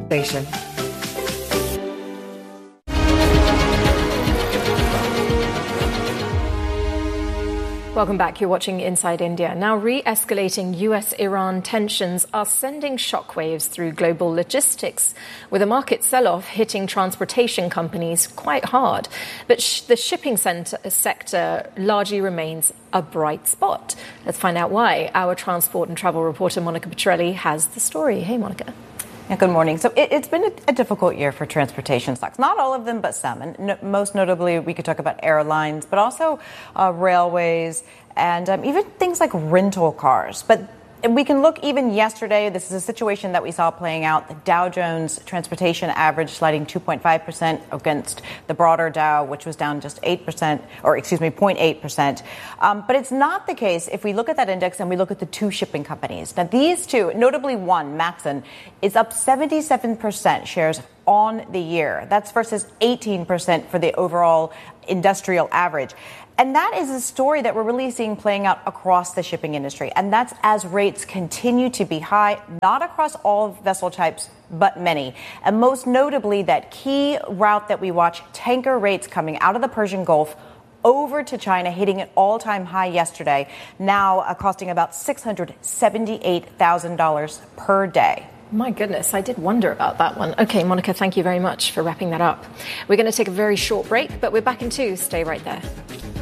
Station. Welcome back. You're watching Inside India. Now, re-escalating US-Iran tensions are sending shockwaves through global logistics, with a market sell-off hitting transportation companies quite hard. But the shipping sector largely remains a bright spot. Let's find out why. Our transport and travel reporter, Monica Petrelli, has the story. Hey, Monica. Yeah, good morning. So it's been a difficult year for transportation stocks. Not all of them, but some. And most notably, we could talk about airlines, but also railways and even things like rental cars. But we can look even yesterday. This is a situation that we saw playing out. The Dow Jones Transportation Average sliding 2.5% against the broader Dow, which was down just 8%, or excuse me, 0.8%. But it's not the case if we look at that index and we look at the two shipping companies. Now, these two, notably one, Matson, is up 77% shares on the year. That's versus 18% for the overall industrial average. And that is a story that we're really seeing playing out across the shipping industry. And that's as rates continue to be high, not across all vessel types, but many. And most notably, that key route that we watch, tanker rates coming out of the Persian Gulf over to China, hitting an all-time high yesterday, now costing about $678,000 per day. My goodness, I did wonder about that one. Okay, Monica, thank you very much for wrapping that up. We're going to take a very short break, but we're back in two. Stay right there.